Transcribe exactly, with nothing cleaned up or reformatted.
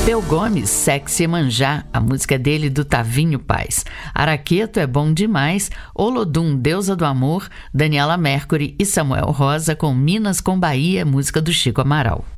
Peu Gomes, Sexy Manjá, a música dele do Tavinho Paz. Araqueto é bom demais, Olodum, Deusa do Amor, Daniela Mercury e Samuel Rosa com Minas com Bahia, música do Chico Amaral.